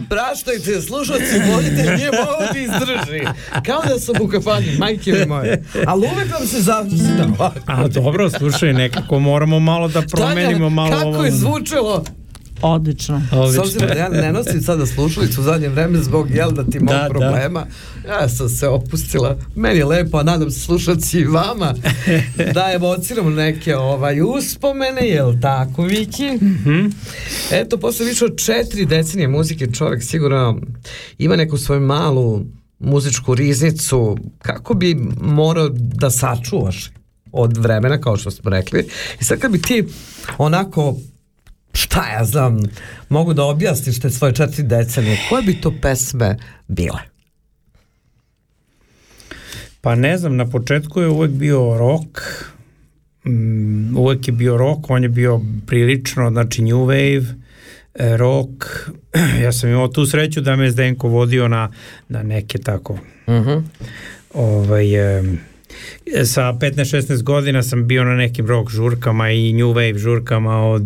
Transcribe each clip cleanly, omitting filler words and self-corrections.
Praštajte, slušalci, voditelj nije mogao da izdrži. Kao da sam u kafanji, majke moje. Ali uvek vam se zavljusno ovako. A dobro, slušaj, nekako moramo malo da promenimo malo ovo. Kako je zvučalo? Odlično. S obzirom da ja ne nosim sada slušalicu u zadnje vreme zbog da ti mog problema, ja sam se opustila. Meni je lepo, a nadam se slušalci i vama da evociramo neke uspomene, jel tako, Viki? Eto, posle više od 4 decenije muzike čovjek sigurno ima neku svoju malu muzičku riznicu. Kako bi morao da sačuvaš od vremena, kao što smo rekli, i sad kad bi ti onako, šta ja znam, mogu da objasniš te svoje 4 decenije, koje bi to pesme bile? Pa ne znam, na početku je uvek bio rock, on je bio prilično, znači new wave, rock. Ja sam imao tu sreću da me Zdenko vodio na neke tako sa 15-16 godina sam bio na nekim rock žurkama i new wave žurkama od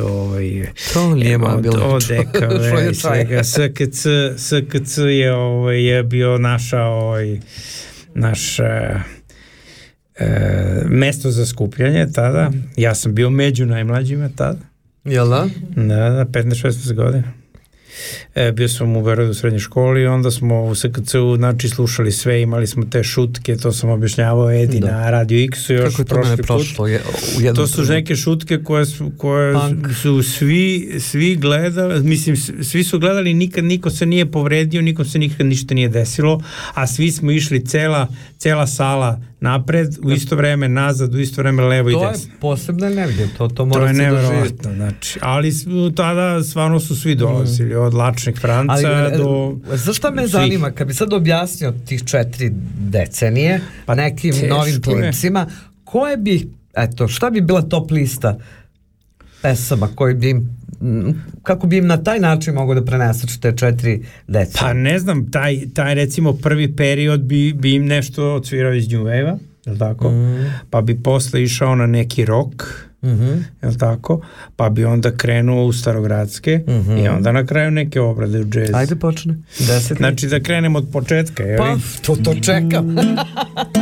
DKV i svega. SKC je bio naš mesto za skupljanje tada. Ja sam bio među najmlađima tada. Jel da? Da, 15-16 godina. Bio sam u Beogradu u srednjoj školi i onda smo u SKC-u znači slušali sve, imali smo te šutke, to sam objašnjavao Edi na Radio X-u još prošli put. To su neke šutke koje su svi gledali, mislim svi su gledali, nikad niko se nije povredio, nikom se nikad ništa nije desilo, a svi smo išli cela sala napred, u isto vreme nazad, u isto vreme levo i desno. To je posebna energija, to mora se doživjeti. Znači, ali tada stvarno su svi dolazili, od Lačnih Franca do... Zašto me zanima, kad bi sad objasnio tih 4 decenije, pa nekim novim klincima, koje bi, šta bi bila top lista pesama koji bi im, kako bi im na taj način mogo da preneseš te 4 decenije? Pa ne znam, taj recimo prvi period bi im nešto odsvirao iz New Wave-a, je li tako? Pa bi posle išao na neki rock, je li tako? Pa bi onda krenuo u starogradske i onda na kraju neke obrade u džez. Ajde počne. Znači da krenemo od početka. Pa, to čekam.